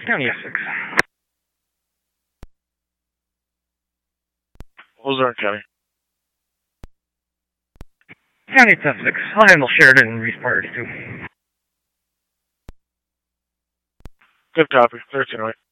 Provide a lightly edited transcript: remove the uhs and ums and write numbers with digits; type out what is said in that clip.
County Essex. Ozark County. County Essex. I'll handle Sheridan and Reese Parks too. Good copy. 1308.